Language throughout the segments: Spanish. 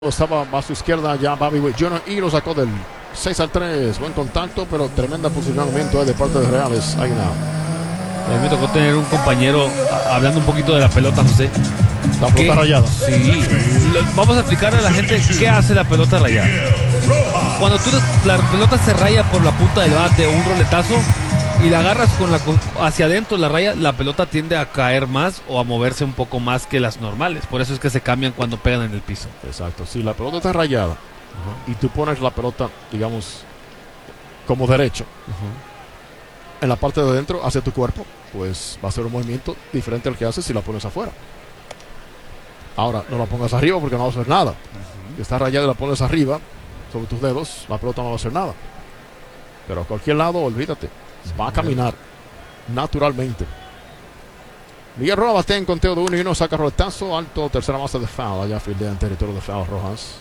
Estaba a su izquierda ya Bobby Witt Jr. y lo sacó del 6-3. Buen contacto, pero tremenda posicionamiento de parte de Reales. Ahí nada. A mí me tocó tener un compañero hablando un poquito de la pelota, José. La pelota rayada. Sí. Vamos a explicarle a la gente qué hace la pelota rayada. Cuando la pelota se raya por la punta del bate o un roletazo y la agarras hacia adentro la raya, la pelota tiende a caer más o a moverse un poco más que las normales. Por eso es que se cambian cuando pegan en el piso. Exacto. Si la pelota está rayada y tú pones la pelota, digamos, como derecho, en la parte de adentro hacia tu cuerpo, pues va a ser un movimiento diferente al que haces si la pones afuera. Ahora, no la pongas arriba porque no va a hacer nada. Si está rayada y la pones arriba, sobre tus dedos, la pelota no va a hacer nada. Pero a cualquier lado, olvídate. Va a caminar naturalmente. Miguel Rojas batea en conteo de 1-1, saca roletazo alto, tercera base de foul. Allá fildea en territorio de foul Rojas.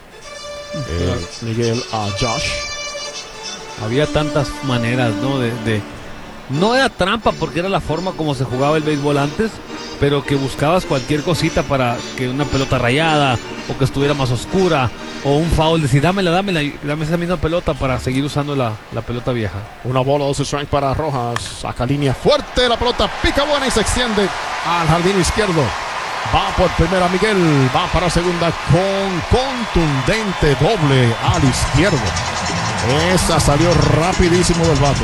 Miguel a Josh. Había tantas maneras, ¿no? No era trampa porque era la forma como se jugaba el béisbol antes, pero que buscabas cualquier cosita para que una pelota rayada o que estuviera más oscura o un foul, decir dame esa misma pelota para seguir usando la pelota vieja. Una bola, 12 strike para Rojas, saca línea fuerte, la pelota pica buena y se extiende al jardín izquierdo. Va por primera Miguel, va para segunda con contundente doble al izquierdo. Esa salió rapidísimo del bate.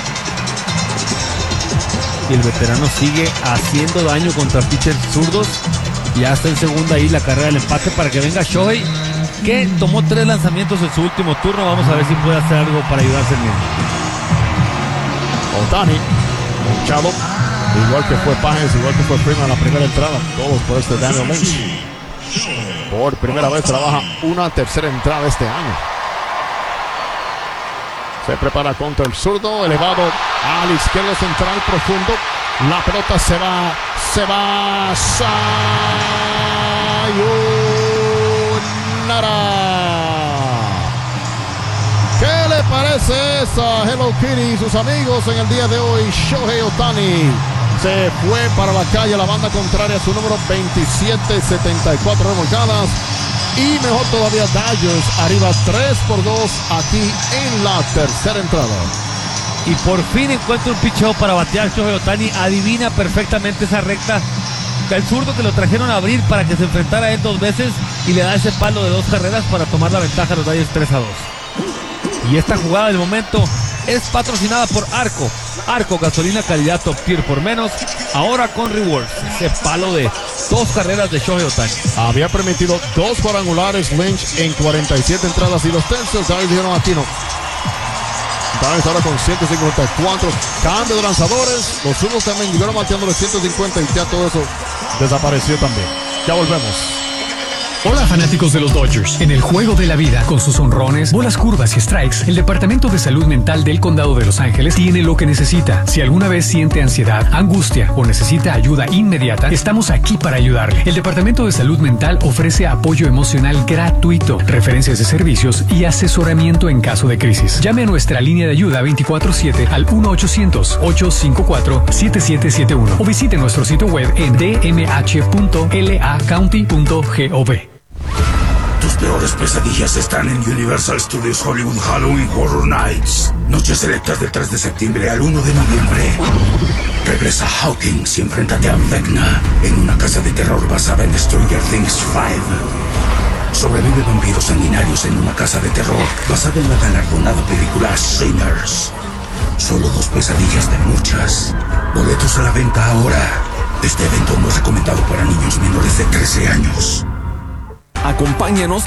Y el veterano sigue haciendo daño contra pitchers zurdos. Ya está en segunda ahí la carrera del empate para que venga Shohei, que tomó 3 lanzamientos en su último turno. Vamos a ver si puede hacer algo para ayudarse el mismo. Ohtani, ponchado, igual que fue Páez, igual que fue Freeman en la primera entrada. Todos por este Daniel Lynch. Por primera vez trabaja una tercera entrada este año. Se prepara contra el zurdo, elevado al izquierdo central profundo. La pelota se va. Sayonara. ¿Qué le parece esa Hello Kitty y sus amigos en el día de hoy? Shohei Ohtani se fue para la calle, la banda contraria, su número 27, 74 remolcadas. Y mejor todavía, Dodgers arriba 3-2 aquí en la tercera entrada. Y por fin encuentra un picheo para batear Shohei Ohtani. Adivina perfectamente esa recta. El zurdo que lo trajeron a abrir para que se enfrentara a él 2 veces y le da ese palo de 2 carreras para tomar la ventaja a los Dodgers 3-2. Y esta jugada del momento es patrocinada por Arco. Arco, gasolina calidad top tier por menos, ahora con rewards. Ese palo de 2 carreras de Shohei Ohtani. Había permitido 2 cuadrangulares Lynch en 47 entradas y los tercios Dodgers dijeron aquí no. Dodgers ahora con 154. Cambio de lanzadores. Los zurdos también llegaron bateando los 150 y ya todo eso desapareció también. Ya volvemos. Hola fanáticos de los Dodgers. En el juego de la vida, con sus honrones, bolas curvas y strikes, el Departamento de Salud Mental del Condado de Los Ángeles tiene lo que necesita. Si alguna vez siente ansiedad, angustia o necesita ayuda inmediata, estamos aquí para ayudarle. El Departamento de Salud Mental ofrece apoyo emocional gratuito, referencias de servicios y asesoramiento en caso de crisis. Llame a nuestra línea de ayuda 24/7 al 1-800-854-7771 o visite nuestro sitio web en dmh.lacounty.gov. Tus peores pesadillas están en Universal Studios Hollywood Halloween Horror Nights. Noches selectas del 3 de septiembre al 1 de noviembre. Regresa Hawkins y enfréntate a Vecna en una casa de terror basada en Stranger Things 5. Sobrevive vampiros sanguinarios en una casa de terror basada en la galardonada película Sinners. Solo 2 pesadillas de muchas. Boletos a la venta ahora. Este evento no es recomendado para niños menores de 13 años. Acompáñanos